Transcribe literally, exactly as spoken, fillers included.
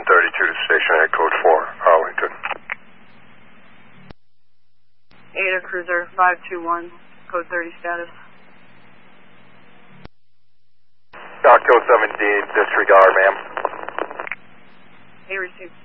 thirty-two to station at code four, Arlington. Ada Cruiser five two one, code thirty status. Octo seventeen, disregard, ma'am. A received.